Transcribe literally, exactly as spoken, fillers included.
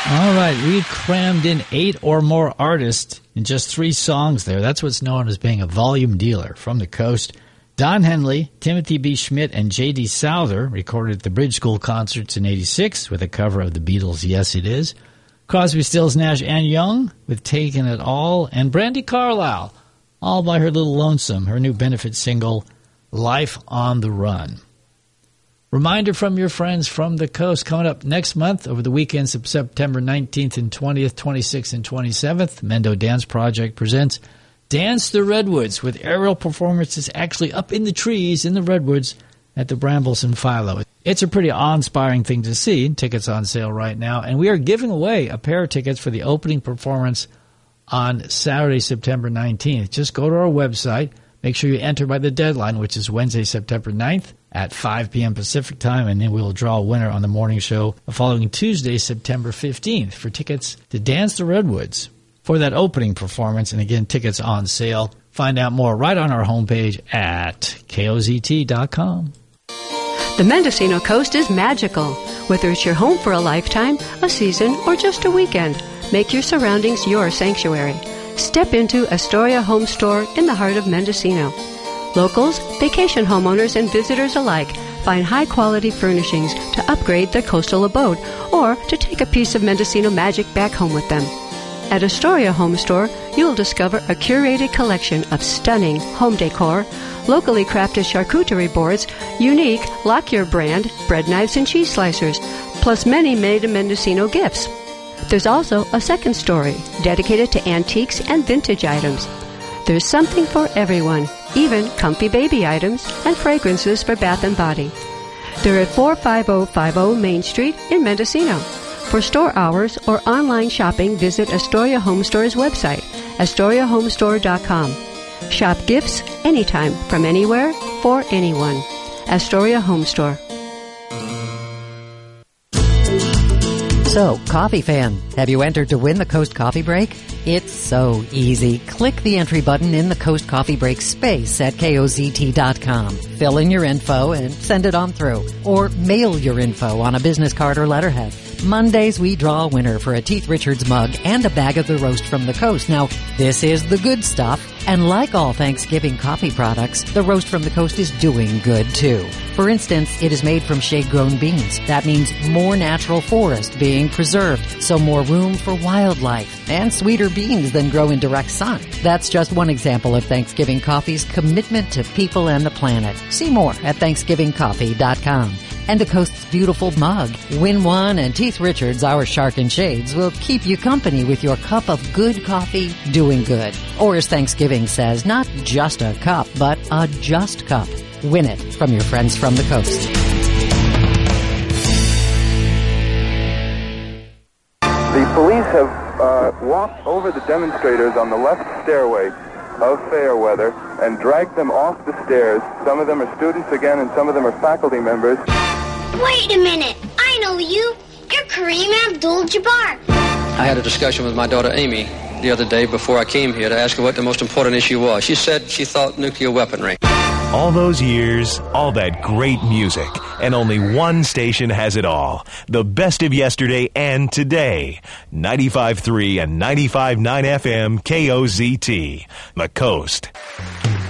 All right, we crammed in eight or more artists in just three songs there. That's what's known as being a volume dealer. From the coast, Don Henley, Timothy B. Schmidt, and J D. Souther recorded at the Bridge School Concerts in eighty-six with a cover of the Beatles' Yes It Is. Crosby, Stills, Nash and Young with Taking It All. And Brandi Carlile, all by her little lonesome, her new benefit single, Life on the Run. Reminder from your friends from the coast, coming up next month over the weekends of September nineteenth and twentieth, twenty-sixth and twenty-seventh, Mendo Dance Project presents Dance the Redwoods with aerial performances actually up in the trees in the redwoods at the Brambles in Philo. It's a pretty awe-inspiring thing to see. Tickets on sale right now, and we are giving away a pair of tickets for the opening performance on Saturday, September nineteenth. Just go to our website. Make sure you enter by the deadline, which is Wednesday, September ninth at five p.m. Pacific time, and then we'll draw a winner on the morning show the following Tuesday, September fifteenth, for tickets to Dance the Redwoods for that opening performance. And again, tickets on sale. Find out more right on our homepage at K O Z T dot com. The Mendocino Coast is magical. Whether it's your home for a lifetime, a season, or just a weekend, make your surroundings your sanctuary. Step into Astoria Home Store in the heart of Mendocino. Locals, vacation homeowners, and visitors alike find high-quality furnishings to upgrade their coastal abode or to take a piece of Mendocino magic back home with them. At Astoria Home Store, you'll discover a curated collection of stunning home decor, locally crafted charcuterie boards, unique Lockyer brand bread knives and cheese slicers, plus many made-in-Mendocino gifts. There's also a second story dedicated to antiques and vintage items. There's something for everyone, even comfy baby items and fragrances for bath and body. They're at four five zero five zero Main Street in Mendocino. For store hours or online shopping, visit Astoria Home Store's website, Astoria Home Store dot com. Shop gifts anytime, from anywhere, for anyone. Astoria Home Store. So, coffee fan, have you entered to win the Coast Coffee Break? It's so easy. Click the entry button in the Coast Coffee Break space at K O Z T dot com. Fill in your info and send it on through. Or mail your info on a business card or letterhead. Mondays, we draw a winner for a Teeth Richards mug and a bag of the roast from the coast. Now, this is the good stuff. And like all Thanksgiving coffee products, the roast from the coast is doing good, too. For instance, it is made from shade-grown beans. That means more natural forest being preserved, so more room for wildlife, and sweeter beans than grow in direct sun. That's just one example of Thanksgiving Coffee's commitment to people and the planet. See more at Thanksgiving Coffee dot com. And the coast's beautiful mug. Win one, and Teeth Richards, our Shark and Shades, will keep you company with your cup of good coffee doing good. Or as Thanksgiving says, not just a cup, but a just cup. Win it from your friends from the coast. The police have uh, walked over the demonstrators on the left stairway of Fairweather and dragged them off the stairs. Some of them are students again, and some of them are faculty members. Wait a minute. I know you. You're Kareem Abdul-Jabbar. I had a discussion with my daughter Amy the other day before I came here to ask her what the most important issue was. She said she thought nuclear weaponry. All those years, all that great music, and only one station has it all. The best of yesterday and today. ninety-five point three and ninety-five point nine F M K O Z T. The Coast.